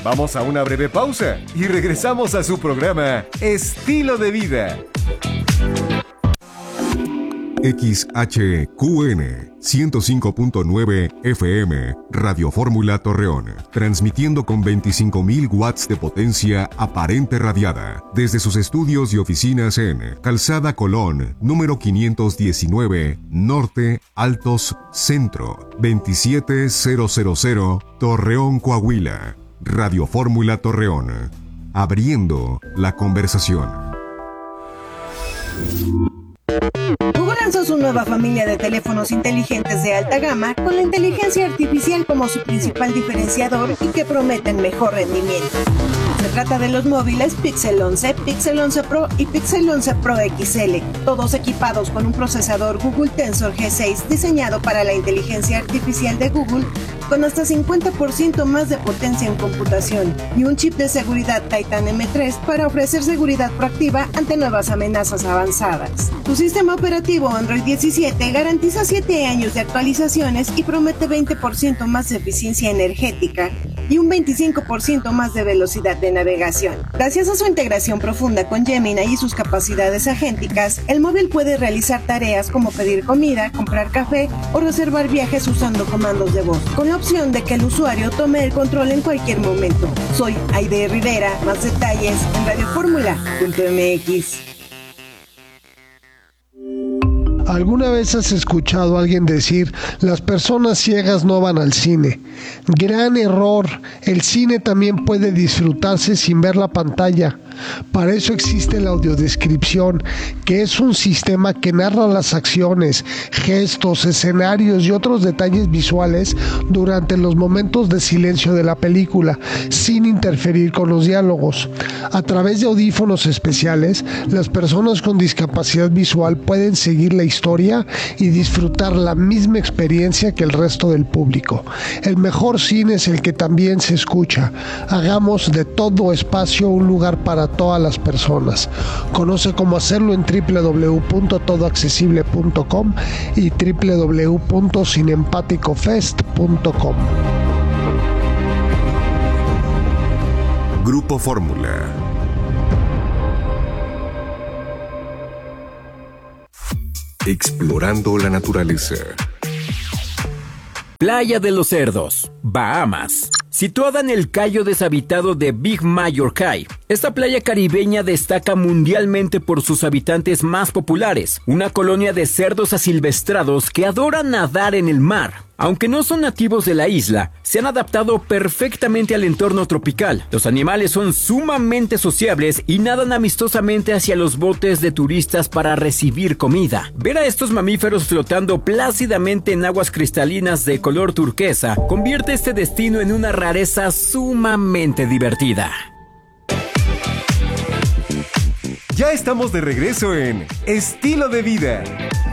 Vamos a una breve pausa y regresamos a su programa Estilo de Vida. XHQN 105.9 FM, Radio Fórmula Torreón, transmitiendo con 25.000 watts de potencia aparente radiada, desde sus estudios y oficinas en Calzada Colón, número 519, Norte, Altos, Centro, 27000, Torreón, Coahuila. Radio Fórmula Torreón, abriendo la conversación. Google lanzó su nueva familia de teléfonos inteligentes de alta gama con la inteligencia artificial como su principal diferenciador y que prometen mejor rendimiento. Se trata de los móviles Pixel 11, Pixel 11 Pro y Pixel 11 Pro XL, todos equipados con un procesador Google Tensor G6 diseñado para la inteligencia artificial de Google con hasta 50% más de potencia en computación y un chip de seguridad Titan M3 para ofrecer seguridad proactiva ante nuevas amenazas avanzadas. Su sistema operativo Android 17 garantiza 7 años de actualizaciones y promete 20% más de eficiencia energética y un 25% más de velocidad de navegación. Gracias a su integración profunda con Gemini y sus capacidades agénticas, el móvil puede realizar tareas como pedir comida, comprar café o reservar viajes usando comandos de voz, con la opción de que el usuario tome el control en cualquier momento. Soy Aide Rivera, más detalles en radioformula.mx. ¿Alguna vez has escuchado a alguien decir, las personas ciegas no van al cine? Gran error, el cine también puede disfrutarse sin ver la pantalla. Para eso existe la audiodescripción, que es un sistema que narra las acciones, gestos, escenarios y otros detalles visuales durante los momentos de silencio de la película, sin interferir con los diálogos. A través de audífonos especiales, las personas con discapacidad visual pueden seguir la historia y disfrutar la misma experiencia que el resto del público. El mejor cine es el que también se escucha. Hagamos de todo espacio un lugar para todas las personas. Conoce cómo hacerlo en www.todoaccesible.com y www.cinempaticofest.com. Grupo Fórmula. Explorando la naturaleza. Playa de los Cerdos, Bahamas. Situada en el cayo deshabitado de Big Major Cay, esta playa caribeña destaca mundialmente por sus habitantes más populares, una colonia de cerdos asilvestrados que adoran nadar en el mar. Aunque no son nativos de la isla, se han adaptado perfectamente al entorno tropical. Los animales son sumamente sociables y nadan amistosamente hacia los botes de turistas para recibir comida. Ver a estos mamíferos flotando plácidamente en aguas cristalinas de color turquesa convierte este destino en una rareza sumamente divertida. Ya estamos de regreso en Estilo de Vida.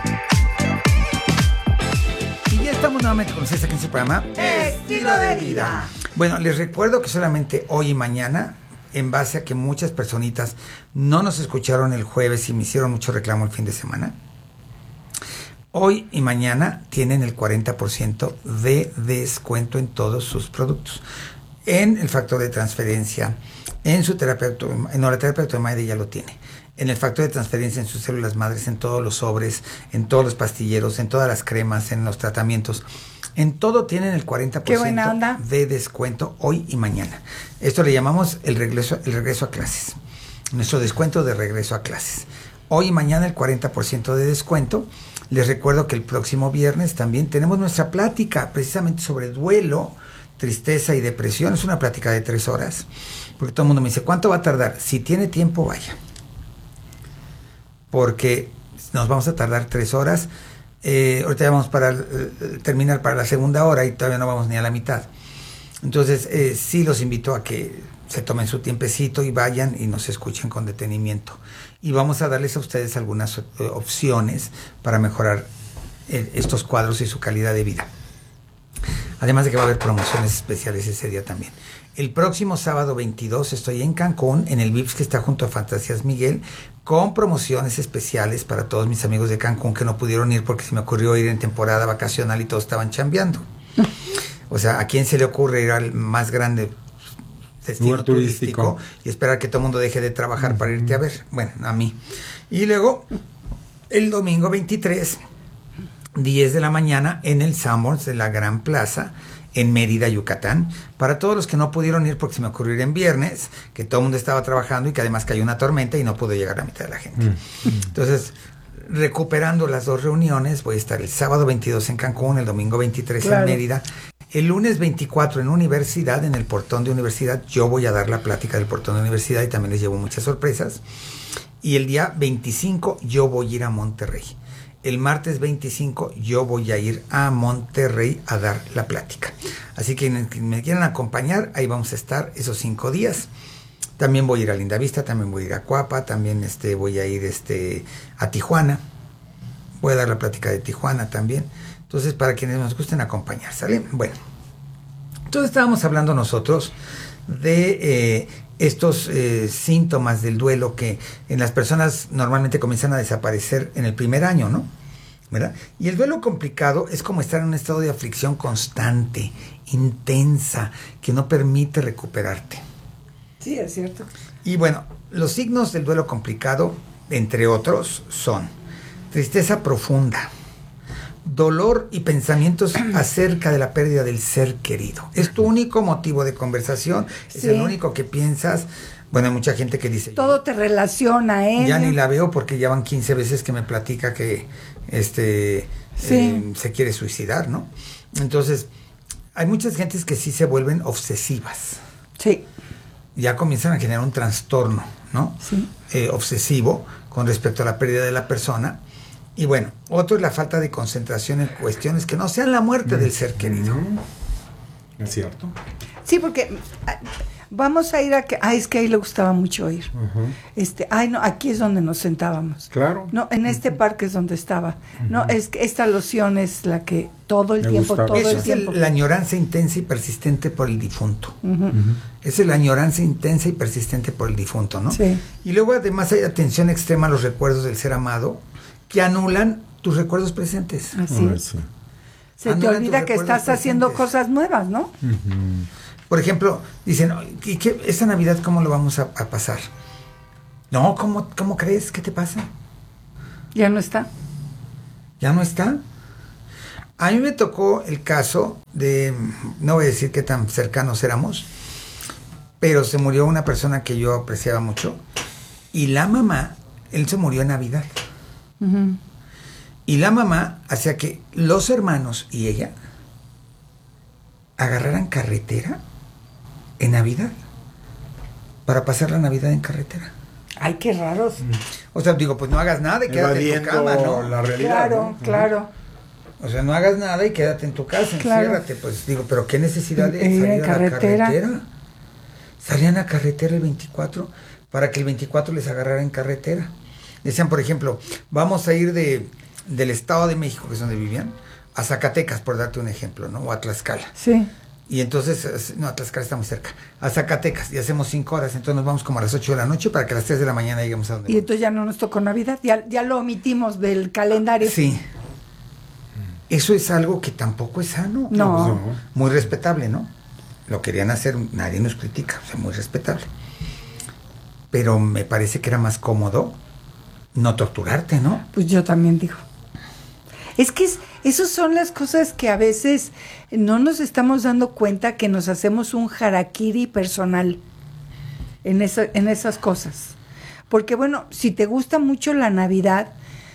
Estamos nuevamente con ustedes aquí en su programa Estilo de Vida. Bueno, les recuerdo que solamente hoy y mañana, en base a que muchas personitas no nos escucharon el jueves y me hicieron mucho reclamo el fin de semana, hoy y mañana tienen el 40% de descuento en todos sus productos. En el factor de transferencia, en su terapeuta, no, la terapeuta de Maide ya lo tiene. En el factor de transferencia, en sus células madres, en todos los sobres, en todos los pastilleros, en todas las cremas, en los tratamientos. En todo tienen el 40% de descuento hoy y mañana. Esto le llamamos el regreso a clases. Nuestro descuento de regreso a clases. Hoy y mañana el 40% de descuento. Les recuerdo que el próximo viernes también tenemos nuestra plática precisamente sobre duelo, tristeza y depresión. Es una plática de 3 horas. Porque todo el mundo me dice, ¿cuánto va a tardar? Si tiene tiempo, vaya. Porque nos vamos a tardar 3 horas. Ahorita ya vamos para terminar para la segunda hora y todavía no vamos ni a la mitad. Entonces, sí los invito a que se tomen su tiempecito y vayan y nos escuchen con detenimiento. Y vamos a darles a ustedes algunas opciones para mejorar estos cuadros y su calidad de vida. Además de que va a haber promociones especiales ese día también. El próximo sábado 22 estoy en Cancún, en el Vips que está junto a Fantasías Miguel, con promociones especiales para todos mis amigos de Cancún que no pudieron ir porque se me ocurrió ir en temporada vacacional y todos estaban chambeando. O sea, ¿a quién se le ocurre ir al más grande destino turístico y esperar que todo el mundo deje de trabajar para irte a ver. Bueno, a mí. Y luego, el domingo 23, 10 de la mañana, en el Sanborns de la Gran Plaza, en Mérida, Yucatán. Para todos los que no pudieron ir, porque se me ocurrió ir en viernes, que todo el mundo estaba trabajando y que además cayó una tormenta y no pudo llegar la mitad de la gente. Entonces, recuperando las dos reuniones, voy a estar el sábado 22 en Cancún, el domingo 23 en Mérida. El lunes 24 en Universidad, en el portón de Universidad, yo voy a dar la plática del portón de Universidad y también les llevo muchas sorpresas. Y el día 25 yo voy a ir a Monterrey. El martes 25 yo voy a ir a Monterrey a dar la plática. Así que quienes me quieran acompañar, ahí vamos a estar esos 5 días. También voy a ir a Lindavista, también voy a ir a Cuapa, también voy a ir a Tijuana. Voy a dar la plática de Tijuana también. Entonces, para quienes nos gusten acompañar, ¿sale? Bueno, entonces estábamos hablando nosotros de estos síntomas del duelo que en las personas normalmente comienzan a desaparecer en el primer año, ¿no? ¿Verdad? Y el duelo complicado es como estar en un estado de aflicción constante, intensa, que no permite recuperarte. Sí, es cierto. Y bueno, los signos del duelo complicado, entre otros, son tristeza profunda, dolor y pensamientos acerca de la pérdida del ser querido. Es tu único motivo de conversación, es el único que piensas. Bueno, hay mucha gente que dice... Todo te relaciona a él. Ya ni la veo porque ya van 15 veces que me platica que se quiere suicidar, ¿no? Entonces, hay muchas gentes que sí se vuelven obsesivas. Sí. Ya comienzan a generar un trastorno, ¿no? Sí. Obsesivo con respecto a la pérdida de la persona. Y bueno, otro es la falta de concentración en cuestiones que no sean la muerte del ser querido. ¿Es cierto? Sí, porque vamos a ir a que... es que ahí le gustaba mucho ir. No, aquí es donde nos sentábamos. Claro. No, en este parque es donde estaba. No, es que esta loción es la que todo el tiempo, todo Eso el tiempo. Es la añoranza intensa y persistente por el difunto. Esa es la añoranza intensa y persistente por el difunto, ¿no? Sí. Y luego además hay atención extrema a los recuerdos del ser amado que anulan tus recuerdos presentes. Así es. Sí. Se te olvida que estás haciendo cosas nuevas, ¿no? Por ejemplo, dicen, ¿y qué, esta Navidad cómo lo vamos a pasar? No, ¿cómo crees? ¿Qué te pasa? Ya no está. ¿Ya no está? A mí me tocó el caso de, no voy a decir qué tan cercanos éramos, pero se murió una persona que yo apreciaba mucho, y la mamá, él se murió en Navidad. Y la mamá hacía que los hermanos y ella agarraran carretera en Navidad para pasar la Navidad en carretera. Ay, qué raros. O sea, digo, pues no hagas nada y quédate en tu cama, ¿no? La realidad, Claro, ¿no? claro. O sea, no hagas nada y quédate en tu casa, enciérrate. Pues digo, pero qué necesidad de Ir salir en a la carretera. carretera. Salían a carretera el 24 para que el 24 les agarrara en carretera. Decían, por ejemplo, vamos a ir del Estado de México, que es donde vivían, a Zacatecas, por darte un ejemplo, ¿no? O a Tlaxcala. Sí. Y entonces, no, Tlaxcala está muy cerca. A Zacatecas, y hacemos 5 horas, entonces nos vamos como a las 8 de la noche para que a las 3 de la mañana lleguemos a donde Y entonces ya no nos tocó Navidad, ya lo omitimos del calendario. Sí. Eso es algo que tampoco es sano. No. Muy respetable, ¿no? Lo querían hacer, nadie nos critica, o sea, muy respetable. Pero me parece que era más cómodo no torturarte, ¿no? Pues yo también digo. Es que esas son las cosas que a veces no nos estamos dando cuenta que nos hacemos un harakiri personal en esas cosas. Porque bueno, si te gusta mucho la Navidad,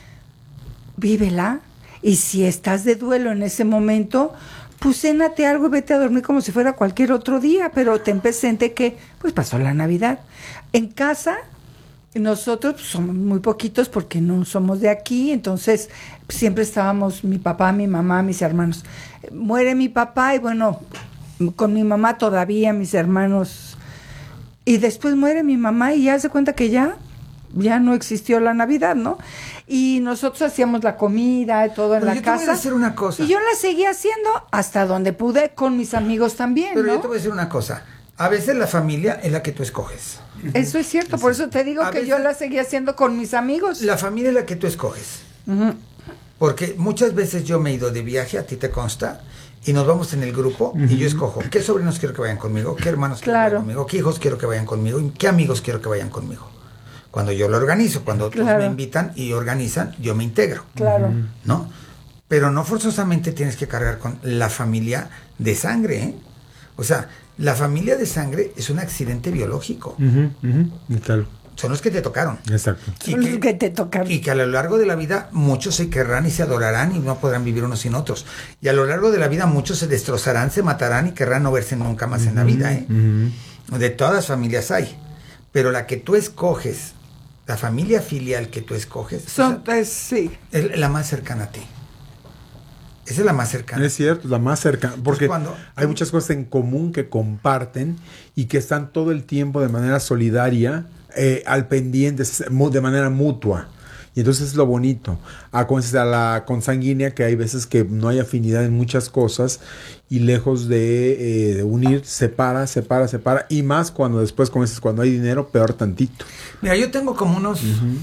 vívela. Y si estás de duelo en ese momento, pues cénate algo y vete a dormir como si fuera cualquier otro día, pero ten presente que pues pasó la Navidad. En casa, nosotros pues, somos muy poquitos porque no somos de aquí, entonces siempre estábamos mi papá, mi mamá, mis hermanos. Muere mi papá y bueno, con mi mamá todavía, mis hermanos. Y después muere mi mamá y ya se cuenta que ya no existió la Navidad, ¿no? Y nosotros hacíamos la comida, todo en la casa. Te voy a decir una cosa. Y yo la seguía haciendo hasta donde pude con mis amigos también, Pero ¿no? yo te voy a decir una cosa. A veces la familia es la que tú escoges. Eso es cierto, por eso te digo A que veces- yo la seguía haciendo con mis amigos. La familia es la que tú escoges. Porque muchas veces yo me he ido de viaje, a ti te consta, y nos vamos en el grupo y yo escojo qué sobrinos quiero que vayan conmigo, qué hermanos quiero que vayan conmigo, qué hijos quiero que vayan conmigo y qué amigos quiero que vayan conmigo. Cuando yo lo organizo, cuando otros me invitan y organizan, yo me integro. Claro. ¿No? Pero no forzosamente tienes que cargar con la familia de sangre, ¿eh? O sea, la familia de sangre es un accidente biológico. Claro. Son los que te tocaron. Exacto. Son los que te tocaron. Y que a lo largo de la vida muchos se querrán y se adorarán y no podrán vivir unos sin otros. Y a lo largo de la vida muchos se destrozarán, se matarán y querrán no verse nunca más en la vida, ¿eh? De todas las familias hay. Pero la que tú escoges, la familia filial que tú escoges, sí. es la más cercana a ti. Esa es la más cercana. Es cierto, la más cercana. Porque cuando hay muchas cosas en común que comparten y que están todo el tiempo de manera solidaria, al pendiente, de manera mutua. Y entonces es lo bonito. A la consanguínea, que hay veces que no hay afinidad en muchas cosas y lejos de unir, separa. Y más cuando después, como dices, cuando hay dinero, peor tantito. Mira, yo tengo como unos...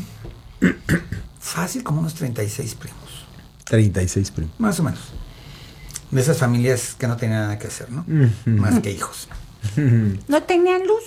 fácil, como unos 36 primos. 36 primos. Más o menos. De esas familias que no tenían nada que hacer, ¿no? Más que hijos. ¿No tenían luz?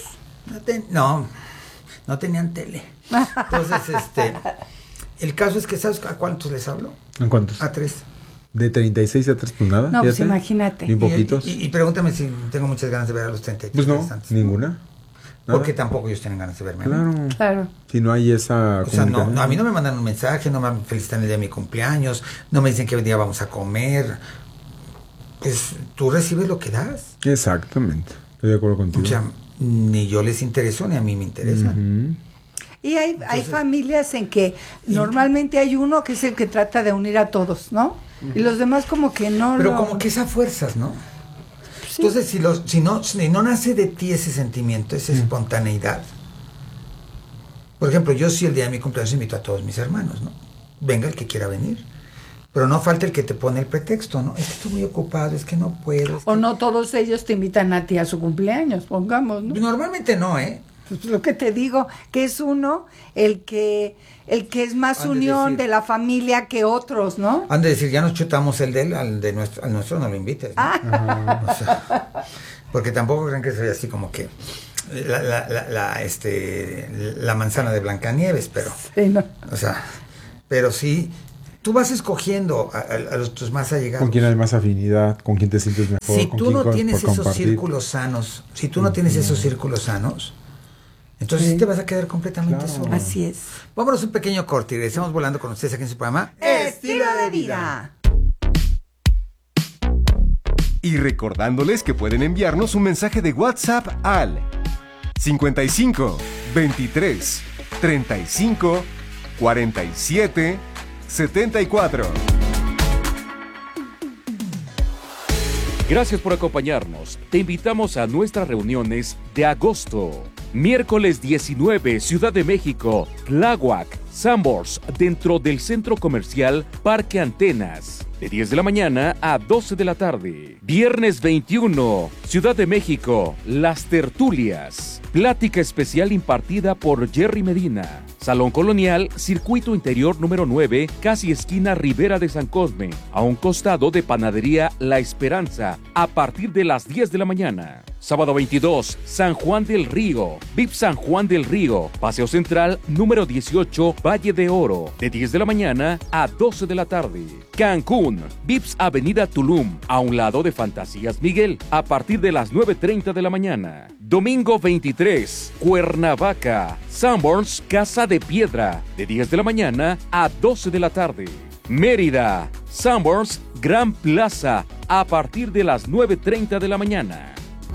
No tenían tele. Entonces, el caso es que, ¿sabes a cuántos les hablo? ¿A cuántos? A 3. ¿De 36 a 3 pues nada? No, pues imagínate. ¿Y poquitos? Y pregúntame si tengo muchas ganas de ver a los 33. Pues no, ninguna. Porque tampoco ellos tienen ganas de verme. Claro. Si no hay esa... O sea, no, a mí no me mandan un mensaje, no me felicitan el día de mi cumpleaños, no me dicen que hoy día vamos a comer. Pues tú recibes lo que das. Exactamente. Estoy de acuerdo contigo. O sea, ni yo les intereso, ni a mí me interesa. Y hay familias en que normalmente hay uno que es el que trata de unir a todos, ¿no? Y los demás como que no. Pero como que es a fuerzas, ¿no? Sí. Entonces, si no nace de ti ese sentimiento, esa espontaneidad. Por ejemplo, yo sí el día de mi cumpleaños invito a todos mis hermanos, ¿no? Venga el que quiera venir. Pero no falta el que te pone el pretexto, ¿no? Es que estoy muy ocupado, es que no puedo. O no todos ellos te invitan a ti a su cumpleaños, pongamos, ¿no? Normalmente no, ¿eh? Pues lo que te digo, que es uno el que es más unión de la familia que otros, ¿no? Han de decir, ya nos chutamos el de él, al nuestro no lo invites, ¿no? O sea, porque tampoco creen que soy así como que la manzana de Blancanieves, pero sí, no. O sea, pero sí, tú vas escogiendo a tus más allegados. Con quién hay más afinidad, con quién te sientes mejor. Si tú no tienes esos círculos sanos, entonces sí te vas a quedar completamente solo. Así es. Vámonos un pequeño corte y regresamos volando con ustedes aquí en su programa Estilo de Vida. Y recordándoles que pueden enviarnos un mensaje de WhatsApp al 55 23 35 47 74. Gracias por acompañarnos. Te invitamos a nuestras reuniones de agosto. Miércoles 19, Ciudad de México, Tláhuac, Sanborns, dentro del Centro Comercial Parque Antenas, de 10 de la mañana a 12 de la tarde. Viernes 21, Ciudad de México, Las Tertulias. Plática especial impartida por Jerry Medina. Salón Colonial, Circuito Interior número 9, casi esquina Ribera de San Cosme, a un costado de Panadería La Esperanza, a partir de las 10 de la mañana. Sábado 22, San Juan del Río, VIP San Juan del Río, Paseo Central número 18, Valle de Oro, de 10 de la mañana a 12 de la tarde. Cancún, VIPS Avenida Tulum, a un lado de Fantasías Miguel, a partir de las 9:30 de la mañana. Domingo 23, Cuernavaca, Sanborns, Casa de Piedra, de 10 de la mañana a 12 de la tarde. Mérida, Sanborns, Gran Plaza, a partir de las 9:30 de la mañana.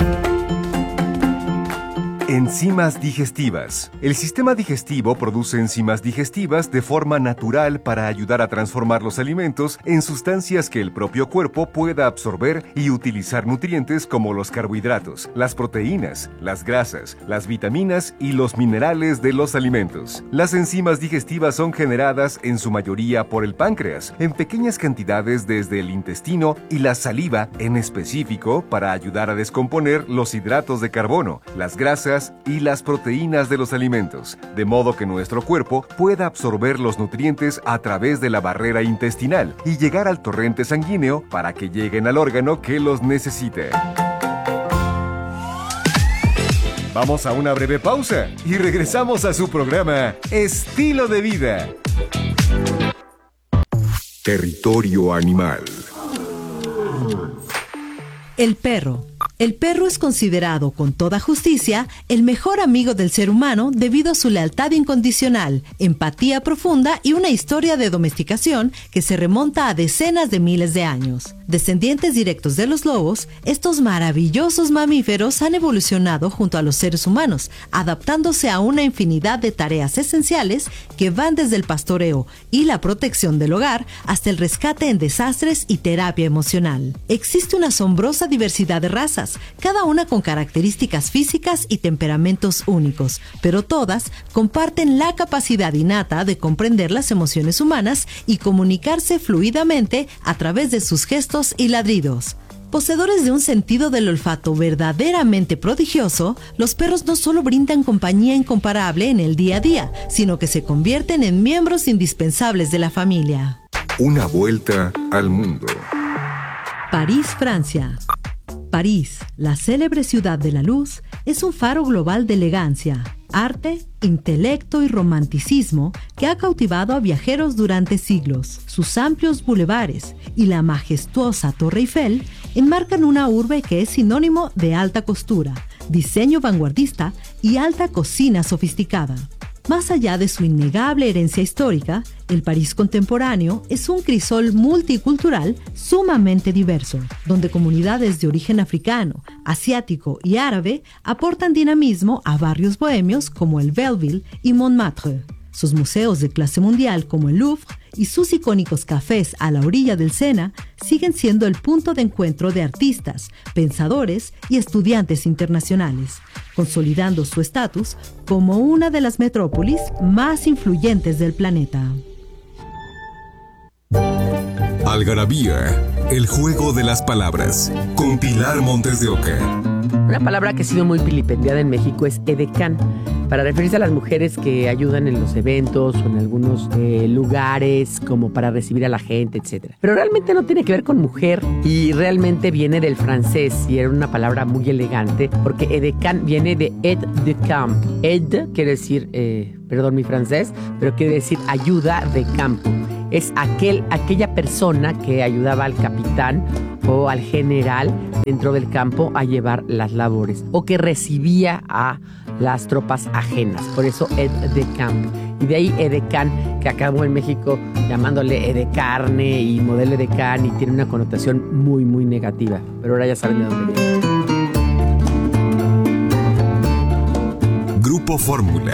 Enzimas digestivas. El sistema digestivo produce enzimas digestivas de forma natural para ayudar a transformar los alimentos en sustancias que el propio cuerpo pueda absorber y utilizar nutrientes como los carbohidratos, las proteínas, las grasas, las vitaminas y los minerales de los alimentos. Las enzimas digestivas son generadas en su mayoría por el páncreas, en pequeñas cantidades desde el intestino y la saliva en específico para ayudar a descomponer los hidratos de carbono, las grasas grasas y las proteínas de los alimentos, de modo que nuestro cuerpo pueda absorber los nutrientes a través de la barrera intestinal y llegar al torrente sanguíneo para que lleguen al órgano que los necesite. Vamos a una breve pausa y regresamos a su programa Estilo de Vida. Territorio animal. El perro. El perro es considerado con toda justicia el mejor amigo del ser humano debido a su lealtad incondicional, empatía profunda y una historia de domesticación que se remonta a decenas de miles de años. Descendientes directos de los lobos, estos maravillosos mamíferos han evolucionado junto a los seres humanos, adaptándose a una infinidad de tareas esenciales que van desde el pastoreo y la protección del hogar hasta el rescate en desastres y terapia emocional. Existe una asombrosa diversidad de razas, cada una con características físicas y temperamentos únicos, pero todas comparten la capacidad innata de comprender las emociones humanas y comunicarse fluidamente a través de sus gestos y ladridos. Poseedores de un sentido del olfato verdaderamente prodigioso, los perros no solo brindan compañía incomparable en el día a día, sino que se convierten en miembros indispensables de la familia. Una vuelta al mundo. París, Francia. París, la célebre ciudad de la luz, es un faro global de elegancia, arte, intelecto y romanticismo que ha cautivado a viajeros durante siglos. Sus amplios bulevares y la majestuosa Torre Eiffel enmarcan una urbe que es sinónimo de alta costura, diseño vanguardista y alta cocina sofisticada. Más allá de su innegable herencia histórica, el París contemporáneo es un crisol multicultural sumamente diverso, donde comunidades de origen africano, asiático y árabe aportan dinamismo a barrios bohemios como el Belleville y Montmartre. Sus museos de clase mundial como el Louvre y sus icónicos cafés a la orilla del Sena siguen siendo el punto de encuentro de artistas, pensadores y estudiantes internacionales, consolidando su estatus como una de las metrópolis más influyentes del planeta. Algarabía, el juego de las palabras, con Pilar Montes de Oca. Una palabra que ha sido muy vilipendiada en México es edecán, para referirse a las mujeres que ayudan en los eventos o en algunos lugares como para recibir a la gente, etc. Pero realmente no tiene que ver con mujer y realmente viene del francés y era una palabra muy elegante porque edecán viene de aide de camp. Aide quiere decir, perdón mi francés, pero quiere decir ayuda de campo. Es aquella persona que ayudaba al capitán o al general dentro del campo a llevar las labores o que recibía a las tropas ajenas. Por eso aide de camp. Y de ahí edecán, que acabó en México llamándole edecarne y modelo edecán y tiene una connotación muy, muy negativa. Pero ahora ya saben de dónde viene. Grupo Fórmula.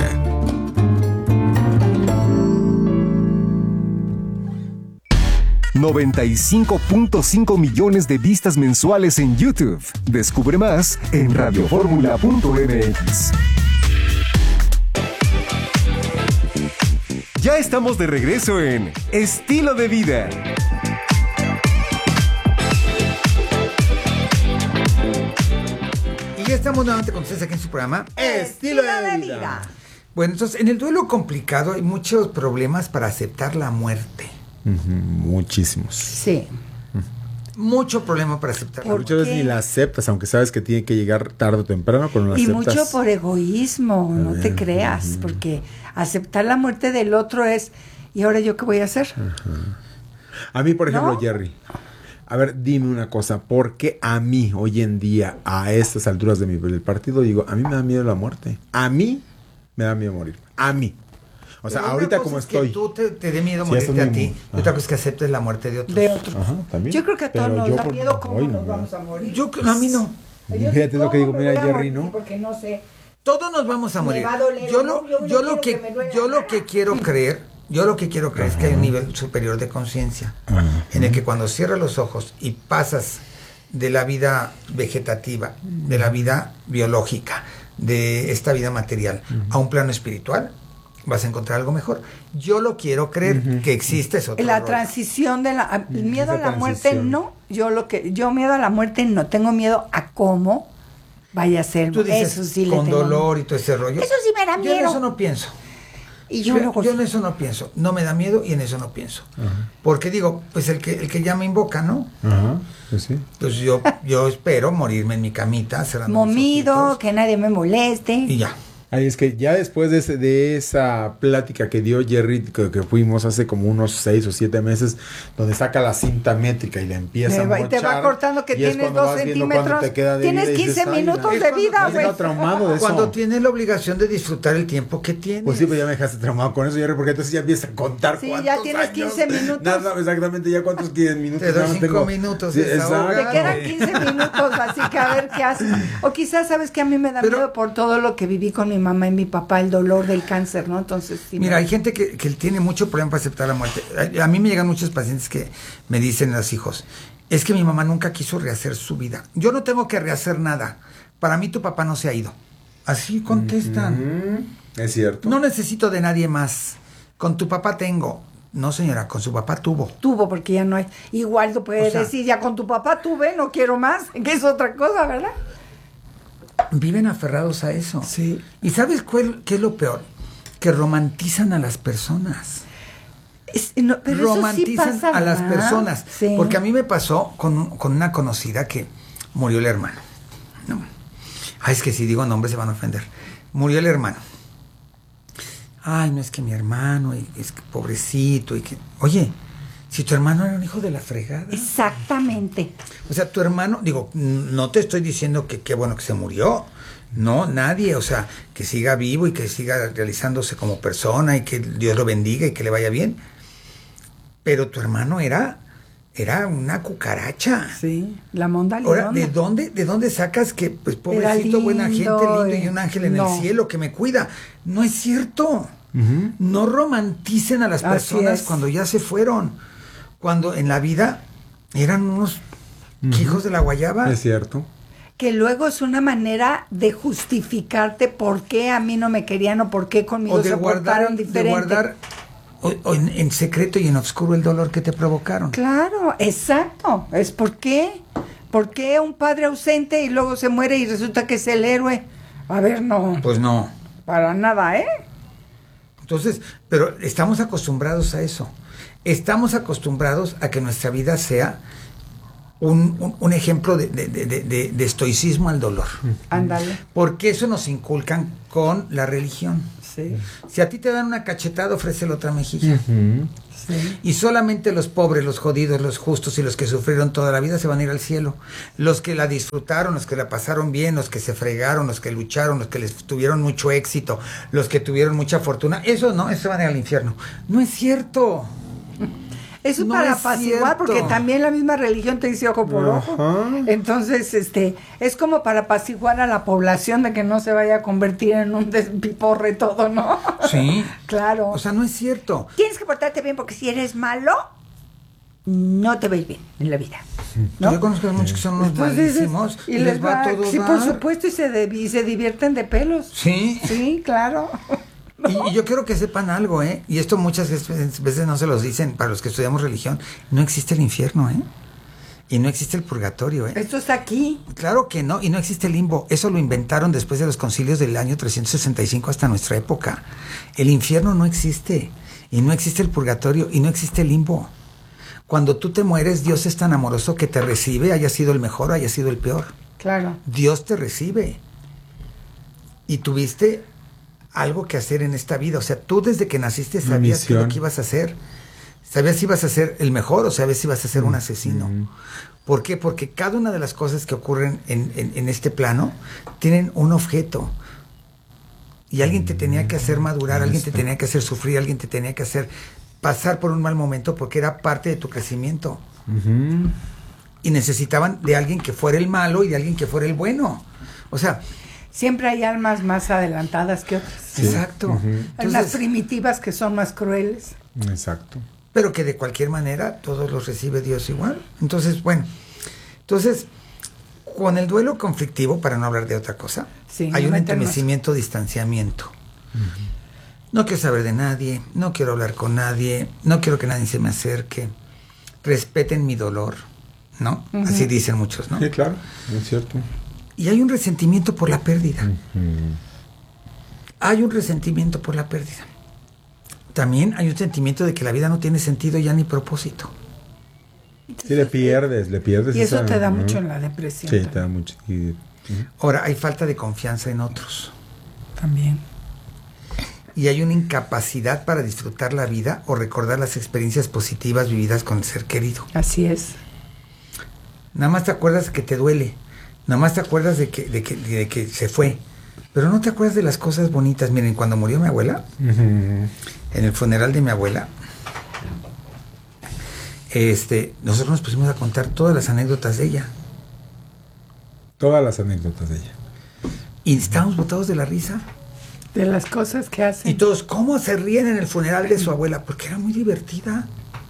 $95.5 millones de vistas mensuales en YouTube. Descubre más en radioformula.mx. Ya estamos de regreso en Estilo de Vida. Y ya estamos nuevamente con ustedes aquí en su programa Estilo de Vida. Bueno, entonces en el duelo complicado hay muchos problemas para aceptar la muerte. Muchísimos. Sí. Mucho problema para aceptar. Muchas veces ni la aceptas, aunque sabes que tiene que llegar tarde o temprano, pero no la aceptas. Y mucho por egoísmo, no te creas, porque aceptar la muerte del otro es, ¿y ahora yo qué voy a hacer? A mí, por ejemplo, ¿no? Jerry, a ver, dime una cosa, ¿por qué a mí, hoy en día, a estas alturas del partido, digo, a mí me da miedo la muerte? A mí me da miedo morir. A mí. O sea, pero ahorita como estoy. Que tú te dé miedo morirte a ti. Y otra cosa es que aceptes la muerte de otros. Ajá, también. Yo creo que a todos nos da miedo cómo nos vamos a morir. A mí no. Fíjate lo que digo, mira, Jerry, ¿no? Porque no sé. Todos nos vamos a morir. Me va a doler, Yo lo que quiero creer es que hay un nivel superior de conciencia en el que cuando cierras los ojos y pasas de la vida vegetativa, de la vida biológica, de esta vida material a un plano espiritual, vas a encontrar algo mejor. Yo lo quiero creer que existe eso. La transición el miedo a la muerte no, yo miedo a la muerte no, tengo miedo a cómo vaya a ser. Tú dices, eso sí con le tengo dolor y todo ese rollo. Eso sí me da miedo. Yo en eso no pienso. Y yo en eso no pienso. No me da miedo y en eso no pienso. Ajá. Porque digo, pues el que ya me invoca, ¿no? Ajá, pues sí. Pues yo espero morirme en mi camita, cerrando mis momido, ojitos, que nadie me moleste. y ya. Ahí es que ya después de esa plática que dio Jerry, que fuimos hace como unos 6 o 7 meses, donde saca la cinta métrica y le empieza a mochar. Y te va cortando que y es tienes cuando 2 vas viendo cuánto centímetros. te queda de Tienes vida y 15 dices, "Ay, minutos no". de vida, Me he güey. dejado traumado de eso. Cuando tienes la obligación de disfrutar el tiempo que tienes. Pues sí, pues ya me dejaste traumado con eso, Jerry, porque entonces ya empiezas a contar Sí, cuántos ya tienes años. 15 minutos. Nada, exactamente, ya cuántos 15 minutos. Te doy nada más 5 minutos. Sí, desahoga. exacto. Te quedan 15 minutos, así que a ver qué haces. O quizás sabes que a mí me da Pero- miedo por todo lo que viví con mi mamá y mi papá, el dolor del cáncer, ¿no? Entonces, sí. Mira, hay gente que tiene mucho problema para aceptar la muerte. A mí me llegan muchos pacientes que me dicen los hijos, es que mi mamá nunca quiso rehacer su vida. Yo no tengo que rehacer nada. Para mí tu papá no se ha ido. Así contestan. Es cierto. No necesito de nadie más. Con tu papá tengo. No, señora, con su papá tuvo. Tuvo, porque ya no hay. Igual tú puedes O sea- decir, ya con tu papá tuve, no quiero más, que es otra cosa, ¿verdad? Viven aferrados a eso. Sí. ¿Y sabes qué es lo peor? Que romantizan a las personas. Pero eso sí Romantizan pasa, a las ¿verdad? personas. Sí. Porque a mí me pasó con una conocida que murió el hermano. No. Ay, es que si digo nombres se van a ofender. Murió el hermano. Ay, no es que mi hermano, y es que pobrecito, y que... Oye, si tu hermano era un hijo de la fregada. Exactamente. O sea, tu hermano, digo, no te estoy diciendo que qué bueno que se murió. No, nadie. O sea, que siga vivo y que siga realizándose como persona y que Dios lo bendiga y que le vaya bien. Pero tu hermano era una cucaracha. Sí, la monda Ahora, leona. ¿de dónde sacas que, pues, Era pobrecito, buena gente, lindo, lindo y un ángel en no. el cielo que me cuida? No es cierto. No romanticen a las Así personas es. cuando ya se fueron. Cuando en la vida eran unos hijos de la guayaba. Es cierto. Que luego es una manera de justificarte por qué a mí no me querían o por qué conmigo O de se portaron de diferente. guardar o en secreto y en oscuro el dolor que te provocaron. Claro, exacto. Es por qué. ¿Por qué un padre ausente y luego se muere y resulta que es el héroe? A ver, no. Pues no. Para nada, ¿eh? Entonces, pero estamos acostumbrados a eso. Estamos acostumbrados a que nuestra vida sea un ejemplo de estoicismo al dolor. Ándale. Porque eso nos inculcan con la religión. Sí. Si a ti te dan una cachetada, ofrécele otra mejilla. Sí. Y solamente los pobres, los jodidos, los justos y los que sufrieron toda la vida se van a ir al cielo. Los que la disfrutaron, los que la pasaron bien, los que se fregaron, los que lucharon, los que les tuvieron mucho éxito, los que tuvieron mucha fortuna, esos no, esos se van a ir al infierno. No es cierto. Eso es No para es apaciguar, cierto. porque también la misma religión te dice ojo por ojo. Entonces, es como para apaciguar a la población de que no se vaya a convertir en un despiporre todo, ¿no? Sí. Claro. O sea, no es cierto. Tienes que portarte bien porque si eres malo, no te ves bien en la vida. ¿no? Yo conozco a muchos que son unos Pues dices, malísimos y les va todo sí, dar. por supuesto, y se divierten de pelos. Sí. Sí, claro. Y yo quiero que sepan algo, ¿eh? Y esto muchas veces no se los dicen para los que estudiamos religión. No existe el infierno, ¿eh? Y no existe el purgatorio, ¿eh? Esto está aquí. Claro que no, y no existe el limbo. Eso lo inventaron después de los concilios del año 365 hasta nuestra época. El infierno no existe, y no existe el purgatorio, y no existe el limbo. Cuando tú te mueres, Dios es tan amoroso que te recibe, haya sido el mejor o haya sido el peor. Claro. Dios te recibe. Y tuviste algo que hacer en esta vida. O sea, tú desde que naciste sabías qué es lo que ibas a hacer. Sabías si ibas a ser el mejor o sabías si ibas a ser un asesino. ¿Por qué? Porque cada una de las cosas que ocurren en este plano tienen un objeto. Y alguien te tenía que hacer madurar, alguien te tenía que hacer sufrir, alguien te tenía que hacer pasar por un mal momento porque era parte de tu crecimiento. Y necesitaban de alguien que fuera el malo y de alguien que fuera el bueno. O sea, siempre hay almas más adelantadas que otras. Sí. Exacto. Hay unas primitivas que son más crueles. Exacto. Pero que de cualquier manera todos los recibe Dios igual. Entonces, bueno, con el duelo conflictivo, para no hablar de otra cosa, sí, hay no un meternos. entumecimiento, distanciamiento. No quiero saber de nadie, no quiero hablar con nadie, no quiero que nadie se me acerque. Respeten mi dolor, ¿no? Así dicen muchos, ¿no? Sí, claro, es cierto. Y hay un resentimiento por la pérdida. Hay un resentimiento por la pérdida. También hay un sentimiento de que la vida no tiene sentido ya ni propósito. Sí, le pierdes. Y eso te da mucho en la depresión. Sí, te da mucho. Ahora, hay falta de confianza en otros. También. Y hay una incapacidad para disfrutar la vida o recordar las experiencias positivas vividas con el ser querido. Así es. Nada más te acuerdas que te duele. Nada más te acuerdas de que se fue. Pero no te acuerdas de las cosas bonitas. Miren, cuando murió mi abuela, en el funeral de mi abuela, nosotros nos pusimos a contar todas las anécdotas de ella. Todas las anécdotas de ella. Y estábamos botados de la risa. De las cosas que hacen. Y todos, ¿cómo se ríen en el funeral de su abuela? Porque era muy divertida.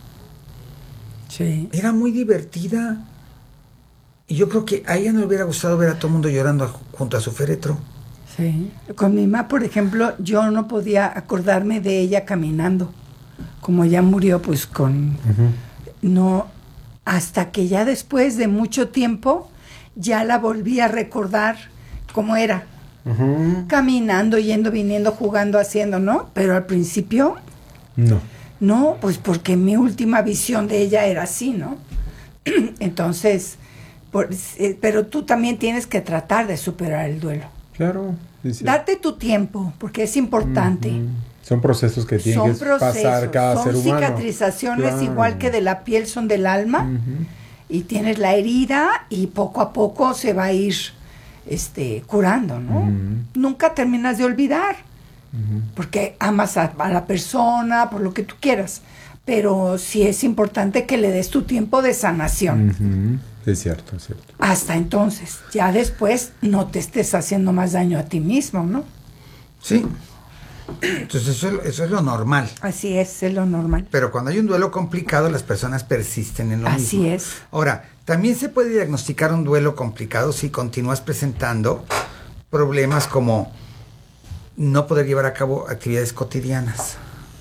Sí. Era muy divertida. Y yo creo que a ella no le hubiera gustado ver a todo el mundo llorando junto a su féretro. Sí. Con mi mamá, por ejemplo, yo no podía acordarme de ella caminando. Como ya murió, pues no, hasta que ya después de mucho tiempo, ya la volví a recordar cómo era. Caminando, yendo, viniendo, jugando, haciendo, ¿no? Pero al principio... No, pues porque mi última visión de ella era así, ¿no? Entonces, pero tú también tienes que tratar de superar el duelo. Claro. Date tu tiempo, porque es importante. Son procesos que tienen que pasar cada ser humano. Son cicatrizaciones igual que de la piel, son del alma. Y tienes la herida y poco a poco se va a ir curando, ¿no? Nunca terminas de olvidar, porque amas a la persona, por lo que tú quieras, pero sí es importante que le des tu tiempo de sanación. Es cierto, es cierto. Hasta entonces, ya después no te estés haciendo más daño a ti mismo, ¿no? Sí. Entonces eso es lo normal. Así es lo normal. Pero cuando hay un duelo complicado, las personas persisten en lo mismo. Así es. Ahora, también se puede diagnosticar un duelo complicado si continúas presentando problemas como no poder llevar a cabo actividades cotidianas.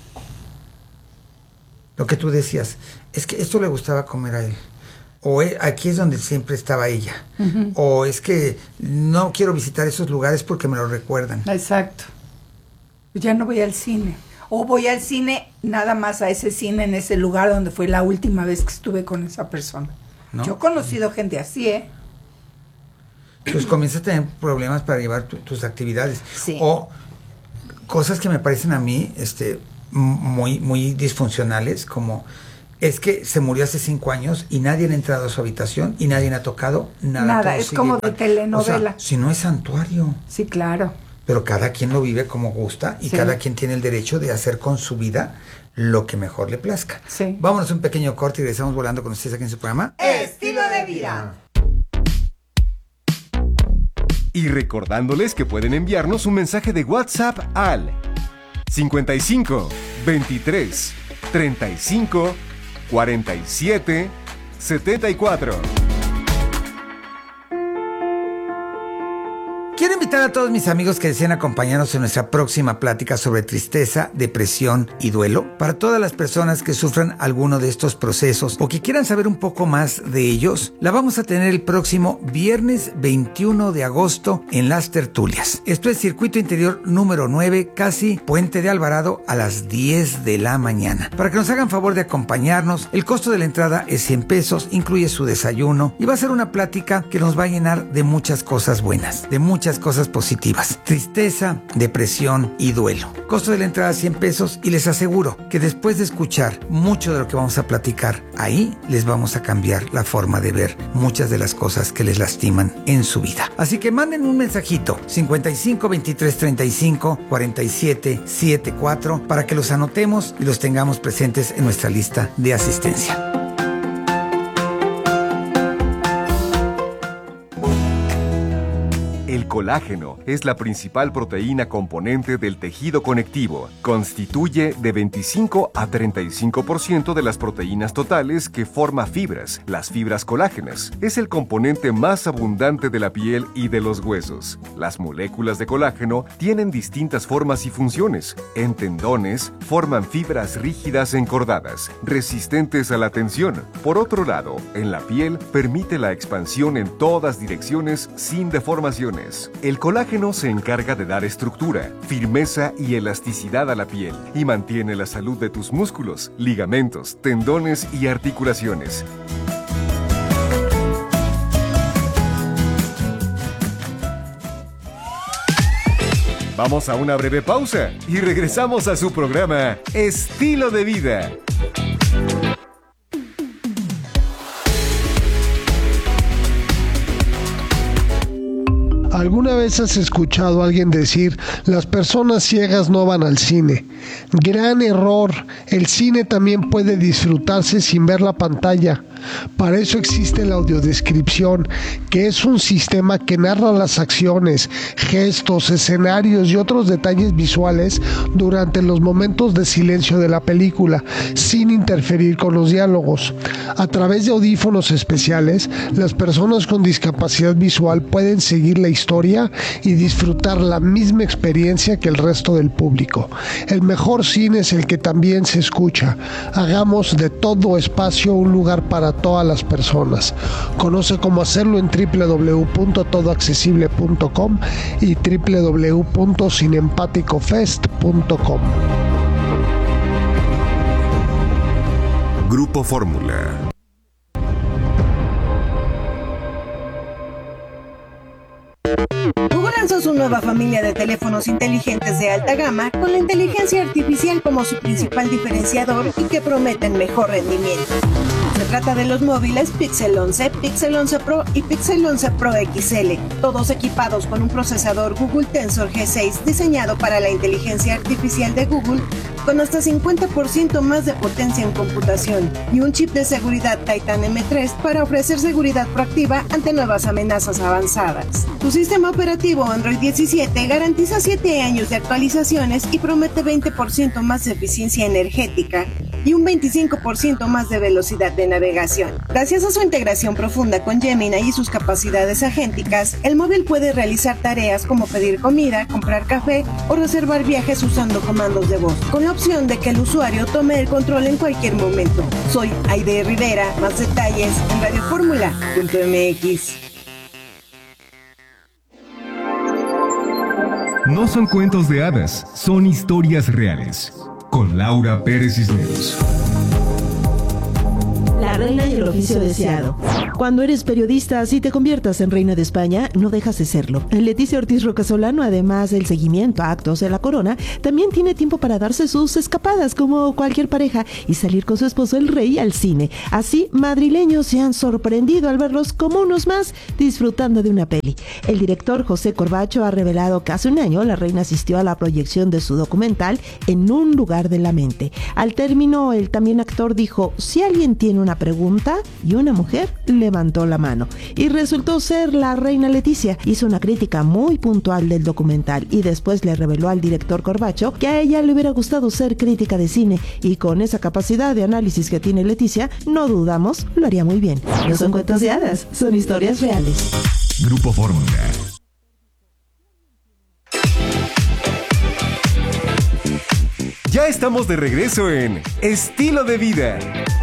Lo que tú decías, es que esto le gustaba comer a él. O aquí es donde siempre estaba ella. O es que no quiero visitar esos lugares porque me lo recuerdan. Exacto. Ya no voy al cine. O voy al cine nada más a ese cine en ese lugar donde fue la última vez que estuve con esa persona. ¿No? Yo he conocido gente así, Entonces comienzas a tener problemas para llevar tus actividades. Sí. O cosas que me parecen a mí muy, muy disfuncionales, como es que se murió hace 5 años y nadie ha entrado a su habitación y nadie ha tocado nada. Nada, es como de telenovela. O sea, si no es santuario. Sí, claro. Pero cada quien lo vive como gusta y cada quien tiene el derecho de hacer con su vida lo que mejor le plazca. Sí. Vámonos a un pequeño corte y regresamos volando con ustedes aquí en su programa Estilo de Vida. Y recordándoles que pueden enviarnos un mensaje de WhatsApp al 55 23 35 47 74. Quiero invitar a todos mis amigos que deseen acompañarnos en nuestra próxima plática sobre tristeza, depresión y duelo. Para todas las personas que sufran alguno de estos procesos o que quieran saber un poco más de ellos, la vamos a tener el próximo viernes 21 de agosto en Las Tertulias. Esto es Circuito Interior número 9, casi Puente de Alvarado, a las 10 de la mañana. Para que nos hagan favor de acompañarnos, el costo de la entrada es 100 pesos, incluye su desayuno y va a ser una plática que nos va a llenar de muchas cosas buenas, de muchas cosas positivas. Tristeza, depresión y duelo. Costo de la entrada 100 pesos y les aseguro que después de escuchar mucho de lo que vamos a platicar, ahí les vamos a cambiar la forma de ver muchas de las cosas que les lastiman en su vida. Así que manden un mensajito 55 23 35 47 74 para que los anotemos y los tengamos presentes en nuestra lista de asistencia. El colágeno es la principal proteína componente del tejido conectivo. Constituye de 25 a 35% de las proteínas totales que forma fibras, las fibras colágenas. Es el componente más abundante de la piel y de los huesos. Las moléculas de colágeno tienen distintas formas y funciones. En tendones, forman fibras rígidas encordadas, resistentes a la tensión. Por otro lado, en la piel, permite la expansión en todas direcciones sin deformaciones. El colágeno se encarga de dar estructura, firmeza y elasticidad a la piel y mantiene la salud de tus músculos, ligamentos, tendones y articulaciones. Vamos a una breve pausa y regresamos a su programa Estilo de Vida. ¿Alguna vez has escuchado a alguien decir, las personas ciegas no van al cine? Gran error, el cine también puede disfrutarse sin ver la pantalla. Para eso existe la audiodescripción, que es un sistema que narra las acciones, gestos, escenarios y otros detalles visuales durante los momentos de silencio de la película, sin interferir con los diálogos. A través de audífonos especiales, las personas con discapacidad visual pueden seguir la historia y disfrutar la misma experiencia que el resto del público. El mejor cine es el que también se escucha. Hagamos de todo espacio un lugar para todas las personas. Conoce cómo hacerlo en www.todoaccesible.com y www.cineempaticofest.com. Grupo Fórmula. Google lanzó su nueva familia de teléfonos inteligentes de alta gama con la inteligencia artificial como su principal diferenciador y que prometen mejor rendimiento. Se trata de los móviles Pixel 11, Pixel 11 Pro y Pixel 11 Pro XL, todos equipados con un procesador Google Tensor G6 diseñado para la inteligencia artificial de Google con hasta 50% más de potencia en computación y un chip de seguridad Titan M3 para ofrecer seguridad proactiva ante nuevas amenazas avanzadas. Su sistema operativo Android 17 garantiza 7 años de actualizaciones y promete 20% más de eficiencia energética y un 25% más de velocidad de navegación. Gracias a su integración profunda con Gemini y sus capacidades agénticas, el móvil puede realizar tareas como pedir comida, comprar café o reservar viajes usando comandos de voz, con la opción de que el usuario tome el control en cualquier momento. Soy Aide Rivera, más detalles en radioformula.mx. No son cuentos de hadas, son historias reales. Con Laura Pérez Cisneros. La reina y el oficio deseado. Cuando eres periodista, si te conviertas en reina de España, no dejas de serlo. Leticia Ortiz Rocasolano, además del seguimiento a actos de la corona, también tiene tiempo para darse sus escapadas como cualquier pareja y salir con su esposo el rey al cine. Así, madrileños se han sorprendido al verlos como unos más disfrutando de una peli. El director José Corbacho ha revelado que hace un año la reina asistió a la proyección de su documental En un lugar de la mente. Al término, el también actor dijo, si alguien tiene una pregunta, y una mujer levantó la mano. Y resultó ser la reina Leticia. Hizo una crítica muy puntual del documental y después le reveló al director Corbacho que a ella le hubiera gustado ser crítica de cine y con esa capacidad de análisis que tiene Leticia, no dudamos, lo haría muy bien. No son cuentos de hadas, son historias reales. Grupo Fórmula. Ya estamos de regreso en Estilo de Vida.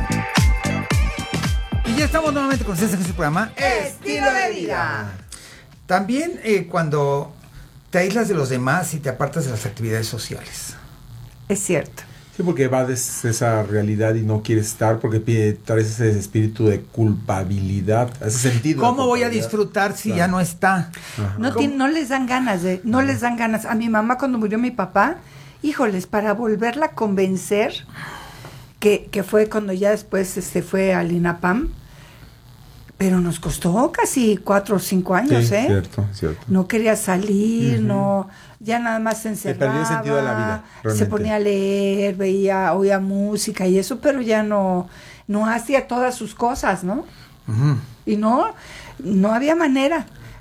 Y ya estamos nuevamente con ustedes en su programa Estilo de Vida. También cuando te aíslas de los demás y te apartas de las actividades sociales. Es cierto. Sí, porque evades esa realidad y no quieres estar porque traes ese espíritu de culpabilidad, ese sentido. ¿Cómo voy a disfrutar si ya no está? No les dan ganas no les dan ganas. A mi mamá cuando murió mi papá, híjoles, para volverla a convencer, que fue cuando ya después fue al INAPAM, pero nos costó casi 4 o 5 años, sí, ¿eh? Cierto. No quería salir, ya nada más se encerraba. Le perdió el sentido de la vida, realmente. Se ponía a leer, oía música y eso, pero ya no hacía todas sus cosas, ¿no? Y no había manera.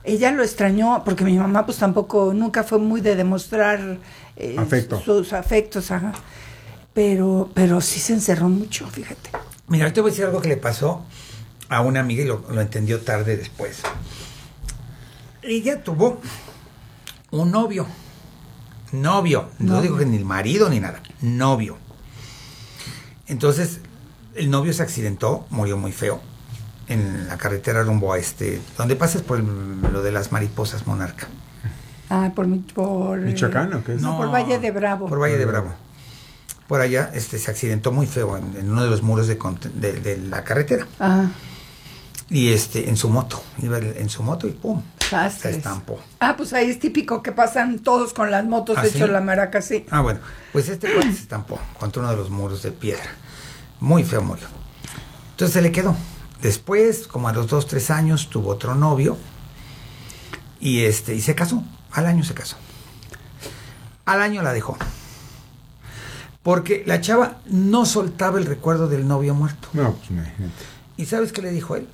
Ella lo extrañó, porque mi mamá pues tampoco, nunca fue muy de demostrar sus afectos, ajá. Pero sí se encerró mucho, fíjate. Mira, ahorita voy a decir algo que le pasó a una amiga y lo entendió tarde después. Ella tuvo un novio, no digo que ni el marido ni nada, novio. Entonces, el novio se accidentó, murió muy feo, en la carretera rumbo a donde pasas por lo de las mariposas Monarca. Ah, por Michoacán, ¿o qué es? No, por Valle de Bravo. Por Valle de Bravo. Por allá se accidentó muy feo en uno de los muros de la carretera. Ajá. Y en su moto, iba en su moto y ¡pum! Se estampó. Ah, pues ahí es típico que pasan todos con las motos, de hecho, la maraca, sí. Ah, bueno, pues cuate se estampó contra uno de los muros de piedra. Muy feo murió. Entonces se le quedó. Después, como a los 2-3 años, tuvo otro novio y se casó. Al año se casó. Al año la dejó. Porque la chava no soltaba el recuerdo del novio muerto. No, pues imagínate. ¿Y sabes qué le dijo él?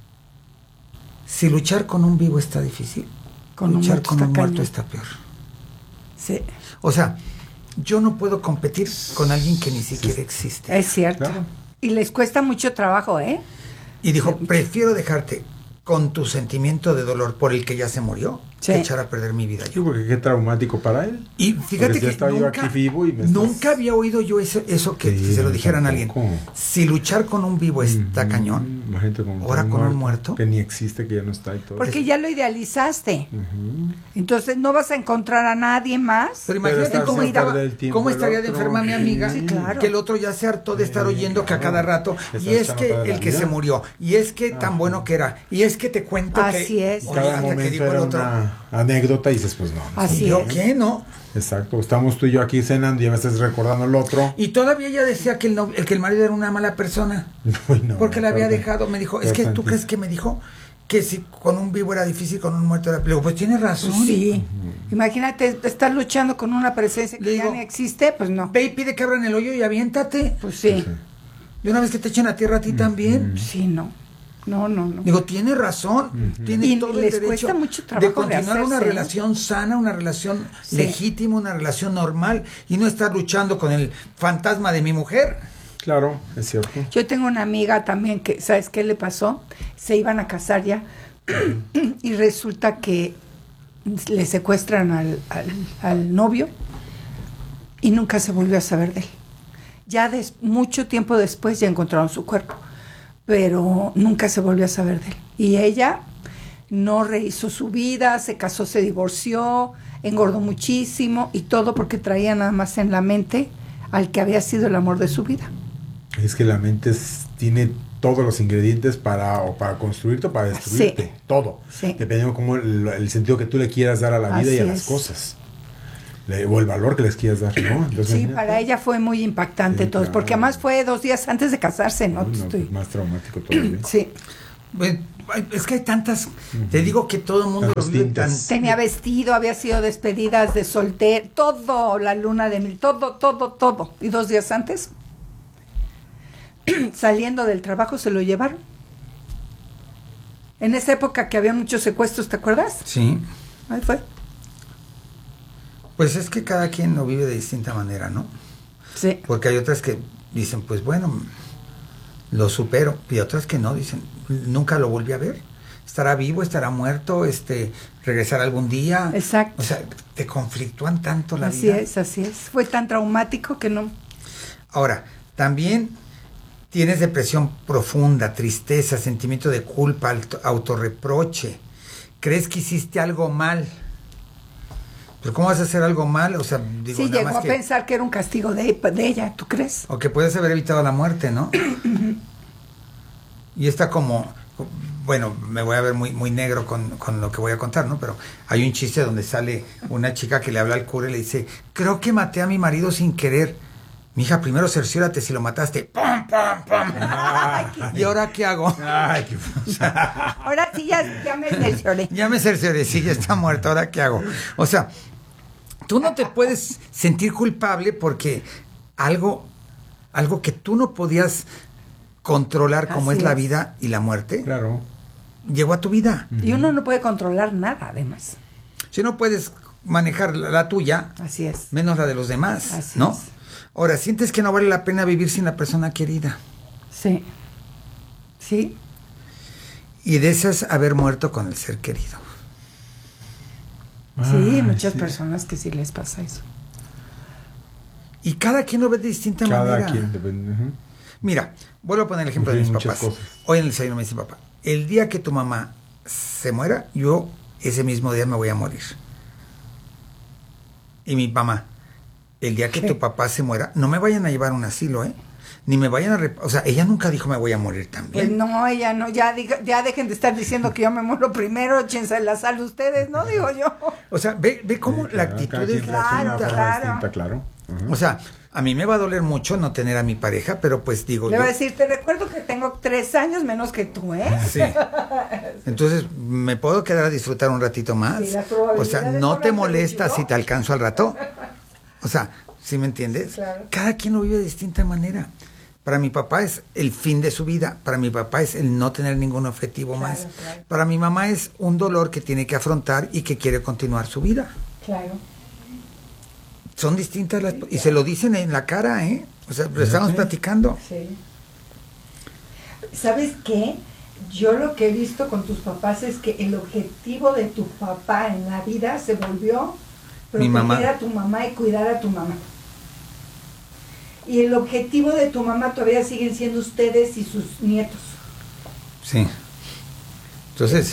Si luchar con un vivo está difícil, luchar con un muerto está peor. Sí. O sea, yo no puedo competir con alguien que ni siquiera existe. Es cierto. Claro. Y les cuesta mucho trabajo, ¿eh? Y dijo, prefiero dejarte con tu sentimiento de dolor por el que ya se murió, que echar a perder mi vida yo. Sí, porque qué traumático para él. Y fíjate que nunca había oído yo eso que se lo dijeran a alguien. Si luchar con un vivo está cañón, ahora con un muerto. Que ni existe, que ya no está y todo. Porque ya lo idealizaste. Entonces no vas a encontrar a nadie más. Pero imagínate cómo estaría de enferma mi amiga, que el otro ya se hartó de estar oyendo que a cada rato, y es que el que se murió, y es que tan bueno que era, y es que te cuento que... Así es. Cada momento era una anécdota y dices, pues no. Así es. ¿Yo qué, no? Exacto, estamos tú y yo aquí cenando y ya me estás recordando el otro. Y todavía ella decía que el marido era una mala persona. Porque la había dejado. Me dijo, es que tú crees que me dijo que si con un vivo era difícil, con un muerto era... Le digo, pues tienes razón. Sí. Imagínate, estar luchando con una presencia que ya no existe, pues no. Ve y pide que abran el hoyo y aviéntate. Pues sí. De una vez que te echen a tierra a ti también. Sí, no. No. Digo, tiene razón, tiene todo el derecho mucho de continuar una relación sana, una relación legítima, una relación normal y no estar luchando con el fantasma de mi mujer. Claro, es cierto. Yo tengo una amiga también que, ¿sabes qué le pasó? Se iban a casar ya y resulta que le secuestran al novio y nunca se volvió a saber de él. Ya mucho tiempo después ya encontraron su cuerpo, pero nunca se volvió a saber de él. Y ella no rehizo su vida, se casó, se divorció, engordó muchísimo y todo porque traía nada más en la mente al que había sido el amor de su vida. Es que la mente tiene todos los ingredientes para construirte o para destruirte, todo. Sí. Dependiendo como el sentido que tú le quieras dar a la vida y a las cosas. O el valor que les quieras dar, ¿no? Entonces, sí, para ella fue muy impactante todo, claro. Porque además fue 2 días antes de casarse, ¿no? Más traumático todavía. Sí. Bueno, es que hay tantas, te digo que todo el mundo tenía vestido, había sido despedidas de soltero, todo, la luna de miel, todo. Y 2 días antes, saliendo del trabajo, se lo llevaron. En esa época que había muchos secuestros, ¿te acuerdas? Sí. Ahí fue. Pues es que cada quien lo vive de distinta manera, ¿no? Sí. Porque hay otras que dicen, pues bueno, lo supero, y otras que no, dicen, nunca lo volví a ver. Estará vivo, estará muerto, regresará algún día. Exacto. O sea, te conflictúan tanto la vida. Así es. Fue tan traumático que no. Ahora, también tienes depresión profunda, tristeza, sentimiento de culpa, autorreproche. ¿Crees que hiciste algo mal? ¿Pero cómo vas a hacer algo mal? O sea, digo, sí, llegó a pensar que era un castigo de ella, ¿tú crees? O que puedes haber evitado la muerte, ¿no? Y está como... Bueno, me voy a ver muy, muy negro con lo que voy a contar, ¿no? Pero hay un chiste donde sale una chica que le habla al cura y le dice, creo que maté a mi marido sin querer. Mija, primero cerciórate si lo mataste. ¡Pum, pum, pum! ¿Y ahora qué hago? Ahora sí, ya me cercioré. Ya me cercioré, sí, ya está muerto. ¿Ahora qué hago? O sea, tú no te puedes sentir culpable porque algo que tú no podías controlar como es la vida y la muerte. Claro. llegó a tu vida. Y uno no puede controlar nada, además. Si no puedes manejar la tuya, así es, menos la de los demás, así ¿no? es. Ahora, sientes que no vale la pena vivir sin la persona querida. Sí. Sí. Y deseas haber muerto con el ser querido. Sí, muchas personas que sí les pasa eso. Y cada quien lo ve de distinta manera. Cada quien depende. Mira, vuelvo a poner el ejemplo de mis papás. Cosas. Hoy en el desayuno me dice papá, el día que tu mamá se muera, yo ese mismo día me voy a morir. Y mi mamá, el día que tu papá se muera, no me vayan a llevar a un asilo, ni me vayan a... O sea, ella nunca dijo me voy a morir también. Pues no, ella no, ya dejen de estar diciendo que yo me muero primero, échense la sal ustedes, ¿no? Digo yo. O sea, ve cómo la actitud es distinta. Claro. O sea, a mí me va a doler mucho no tener a mi pareja, pero pues digo... Le voy a decir, te recuerdo que tengo 3 años menos que tú, Sí. Entonces, ¿me puedo quedar a disfrutar un ratito más? Sí, o sea, ¿no te molesta si te alcanzo al rato? O sea, ¿sí me entiendes? Claro. Cada quien lo vive de distinta manera. Para mi papá es el fin de su vida. Para mi papá es el no tener ningún objetivo más. Claro. Para mi mamá es un dolor que tiene que afrontar y que quiere continuar su vida. Claro. Son distintas las... Y se lo dicen en la cara, O sea, lo estamos platicando. Sí. ¿Sabes qué? Yo lo que he visto con tus papás es que el objetivo de tu papá en la vida se volvió proteger a tu mamá y cuidar a tu mamá. Y el objetivo de tu mamá todavía siguen siendo ustedes y sus nietos. Sí. Entonces...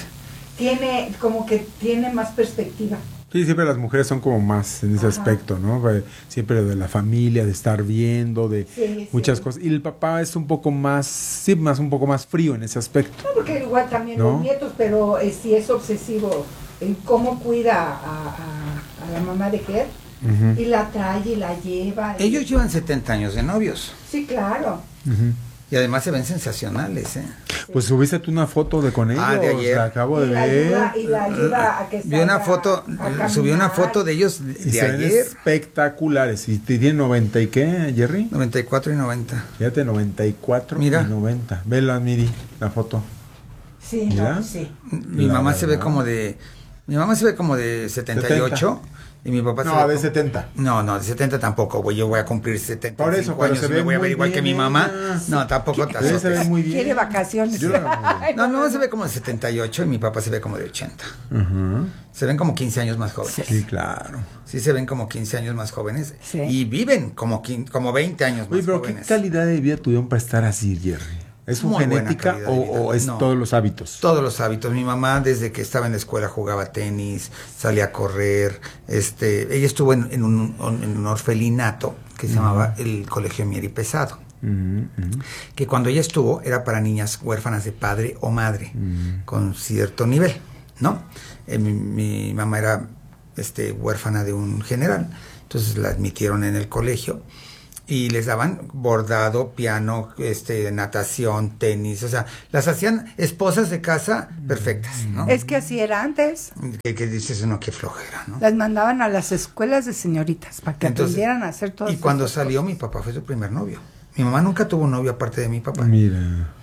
tiene más perspectiva. Sí, siempre las mujeres son como más en ese aspecto, ¿no? Siempre de la familia, de estar viendo, de muchas cosas. Y el papá es un poco más, un poco más frío en ese aspecto. No, porque igual también los nietos, pero sí es obsesivo en cómo cuida a la mamá de Ger. Y la trae y la lleva. Ellos llevan 70 años de novios. Sí, claro. Y además se ven sensacionales, Pues subiste tú una foto con ellos. De ayer. La acabo de ver. Y la ayuda a que vi una foto, subí una foto de ellos de ayer. Espectaculares. ¿Y tienen 90 y qué, Jerry? 94 y 90. Fíjate, 94 y 90. Vela, Miri, la foto. Sí, ¿mira? No, sí. Mi mamá se ve como de... Mi mamá se ve como de 78. 70. Y mi papá no, de 70. No, de 70 tampoco, güey. Yo voy a cumplir 70. Por eso, pero se ve voy a ver igual bien, que mi mamá. No, tampoco te asustes. Se ve muy bien. Quiere vacaciones. No, mi mamá se ve como de 78 y mi papá se ve como de 80. Se ven como 15 años más jóvenes. Sí, claro. Sí, se ven como 15 años más jóvenes. Sí. Y viven como 20 años más pero jóvenes. ¿qué calidad de vida tuvieron para estar así, Jerry? ¿Es su genética o es todos los hábitos? Todos los hábitos. Mi mamá desde que estaba en la escuela jugaba tenis, salía a correr. Ella estuvo en un orfelinato que se llamaba el Colegio Mier y Pesado. Que cuando ella estuvo era para niñas huérfanas de padre o madre con cierto nivel, ¿no? Mi mamá era huérfana de un general, entonces la admitieron en el colegio. Y les daban bordado, piano, natación, tenis, o sea, las hacían esposas de casa perfectas, ¿no? Es que así era antes. Que dices, qué flojera, ¿no? Las mandaban a las escuelas de señoritas para que aprendieran a hacer todo. Y cuando salió, mi papá fue su primer novio. Mi mamá nunca tuvo un novio aparte de mi papá. Mira.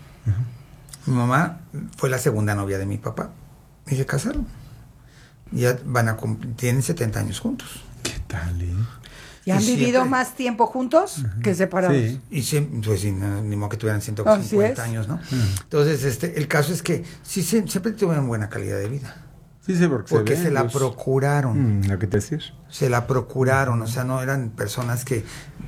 Mi mamá fue la segunda novia de mi papá. Y se casaron. Ya tienen 70 años juntos. ¿Qué tal, ¿Y han vivido más tiempo juntos que separados? Sí. Y siempre, pues ni modo que tuvieran 150 años, ¿no? Entonces, el caso es que sí siempre tuvieron buena calidad de vida. Sí, porque se la procuraron. ¿Lo que te decías? Se la procuraron, o sea, no eran personas que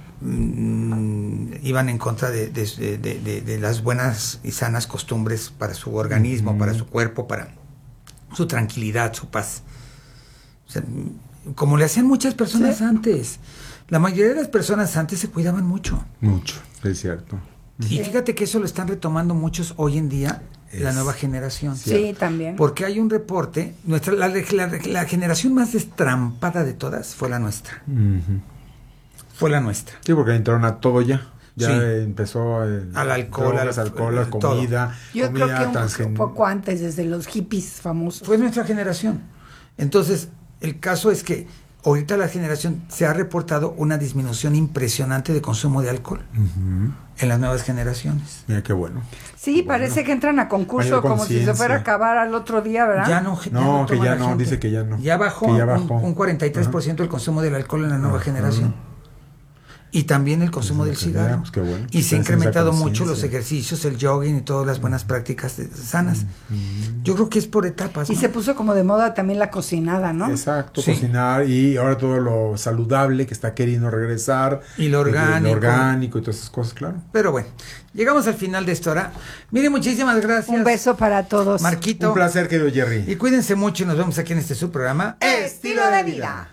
iban en contra de las buenas y sanas costumbres para su organismo, para su cuerpo, para su tranquilidad, su paz. O sea, como le hacían muchas personas antes. La mayoría de las personas antes se cuidaban mucho. Mucho, es cierto. Y fíjate que eso lo están retomando muchos hoy en día, la nueva generación. Sí, también. Porque hay un reporte, la generación más destrampada de todas fue la nuestra. Fue la nuestra. Sí, porque entraron a todo ya. Empezó al alcohol, drogas, alcohol, a comida. Yo creo que un poco antes, desde los hippies famosos. Fue nuestra generación. Entonces, el caso es que ahorita la generación se ha reportado una disminución impresionante de consumo de alcohol en las nuevas generaciones. Mira qué bueno. Sí, parece que entran a concurso como si se fuera a acabar al otro día, ¿verdad? Ya no, que ya no, dice que ya no. Ya bajó, un 43% el consumo del alcohol en la nueva generación. Y también el consumo del cigarro. Pues qué bueno. Y se ha incrementado mucho los ejercicios, el jogging y todas las buenas prácticas sanas. Yo creo que es por etapas. Y se puso como de moda también la cocinada, ¿no? Exacto, cocinar, y ahora todo lo saludable que está queriendo regresar. Y lo orgánico. Lo orgánico y todas esas cosas, claro. Pero bueno, llegamos al final de esta hora. Mire, muchísimas gracias. Un beso para todos. Marquito. Un placer, querido Jerry. Y cuídense mucho y nos vemos aquí en este su programa Estilo de Vida.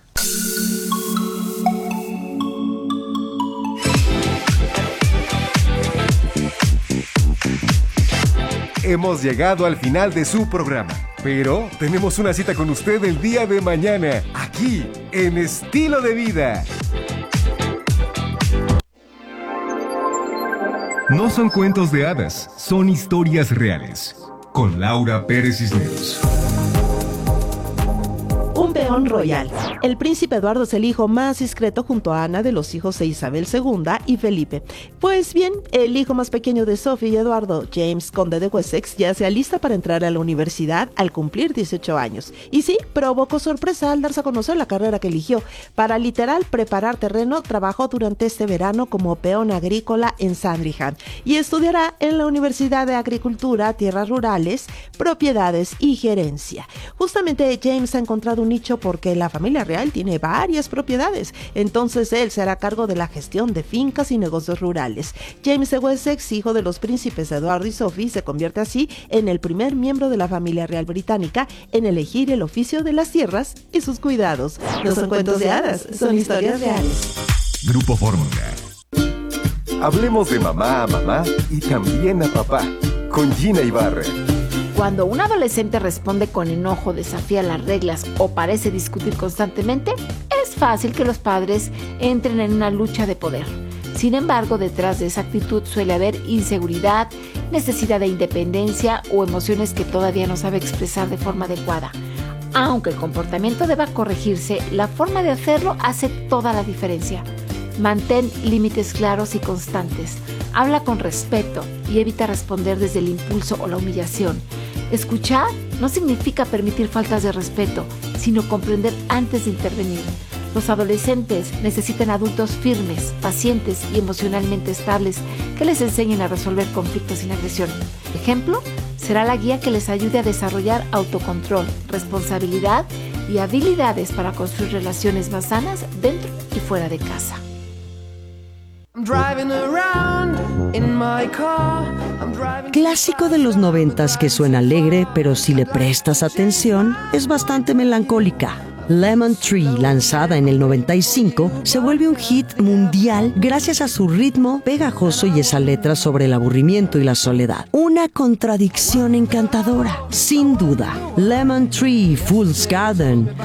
Hemos llegado al final de su programa, pero tenemos una cita con usted el día de mañana, aquí, en Estilo de Vida. No son cuentos de hadas, son historias reales. Con Laura Pérez Cisneros. Un peón royal. El príncipe Eduardo es el hijo más discreto junto a Ana de los hijos de Isabel II y Felipe. Pues bien, el hijo más pequeño de Sophie y Eduardo, James, conde de Wessex, ya se alista para entrar a la universidad al cumplir 18 años. Y sí, provocó sorpresa al darse a conocer la carrera que eligió. Para literal preparar terreno, trabajó durante este verano como peón agrícola en Sandringham y estudiará en la Universidad de Agricultura, Tierras Rurales, Propiedades y Gerencia. Justamente James ha encontrado un nicho porque la familia real tiene varias propiedades, entonces él se hará cargo de la gestión de fincas y negocios rurales. James de Wessex, hijo de los príncipes Eduardo y Sophie, se convierte así en el primer miembro de la familia real británica en elegir el oficio de las tierras y sus cuidados. No son cuentos de hadas, son historias reales. Grupo Fórmula. Hablemos de mamá a mamá y también a papá, con Gina Ibarra. Cuando un adolescente responde con enojo, desafía las reglas o parece discutir constantemente, es fácil que los padres entren en una lucha de poder. Sin embargo, detrás de esa actitud suele haber inseguridad, necesidad de independencia o emociones que todavía no sabe expresar de forma adecuada. Aunque el comportamiento deba corregirse, la forma de hacerlo hace toda la diferencia. Mantén límites claros y constantes. Habla con respeto y evita responder desde el impulso o la humillación. Escuchar no significa permitir faltas de respeto, sino comprender antes de intervenir. Los adolescentes necesitan adultos firmes, pacientes y emocionalmente estables que les enseñen a resolver conflictos sin agresión. Ejemplo, será la guía que les ayude a desarrollar autocontrol, responsabilidad y habilidades para construir relaciones más sanas dentro y fuera de casa. Clásico de los 90s que suena alegre, pero si le prestas atención, es bastante melancólica. Lemon Tree, lanzada en el 95, se vuelve un hit mundial gracias a su ritmo pegajoso y esa letra sobre el aburrimiento y la soledad. Una contradicción encantadora, sin duda. Lemon Tree, Fool's Garden.